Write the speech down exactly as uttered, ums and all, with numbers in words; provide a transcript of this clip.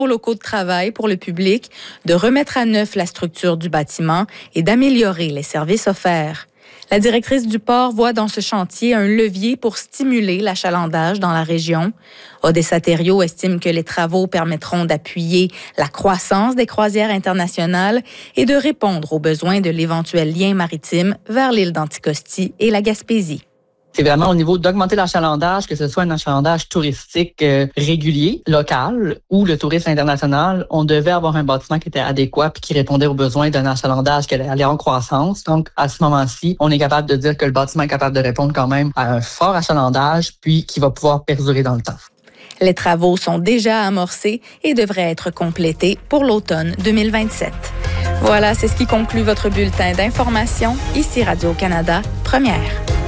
locaux de travail pour le public, de remettre à neuf la structure du bâtiment et d'améliorer les services offerts. La directrice du port voit dans ce chantier un levier pour stimuler l'achalandage dans la région. Odessa Thériault estime que les travaux permettront d'appuyer la croissance des croisières internationales et de répondre aux besoins de l'éventuel lien maritime vers l'île d'Anticosti et la Gaspésie. C'est vraiment au niveau d'augmenter l'achalandage, que ce soit un achalandage touristique euh, régulier, local, ou le tourisme international. On devait avoir un bâtiment qui était adéquat et qui répondait aux besoins d'un achalandage qui allait en croissance. Donc, à ce moment-ci, on est capable de dire que le bâtiment est capable de répondre quand même à un fort achalandage, puis qui va pouvoir perdurer dans le temps. Les travaux sont déjà amorcés et devraient être complétés pour l'automne deux mille vingt-sept. Voilà, c'est ce qui conclut votre bulletin d'information. Ici Radio-Canada, première.